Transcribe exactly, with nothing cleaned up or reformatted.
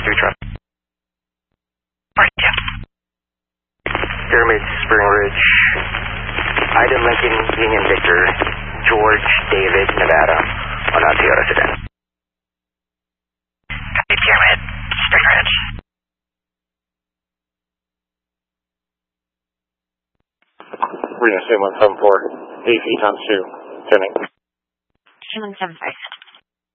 Three truck. Alright, yeah. Pyramid, Spring Ridge, Ida Lincoln, Union Victor, George, David, Nevada, on a Toyota sedan. Copy, Pyramid, Spring Ridge. Reno seven one seven four, A C times two, tuning. seven seven five.